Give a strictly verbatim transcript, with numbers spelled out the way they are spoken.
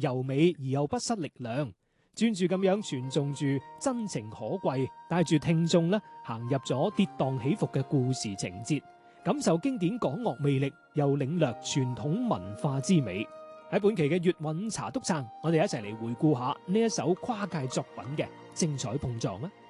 柔美而又不失力量，專注咁樣傳頌住真情可貴，帶住聽眾咧行入咗跌宕起伏嘅故事情節，感受經典港樂魅力，又領略傳統文化之美。喺本期嘅粵韻茶篤撐，我哋一齊嚟回顧下呢一首跨界作品嘅精彩碰撞啦！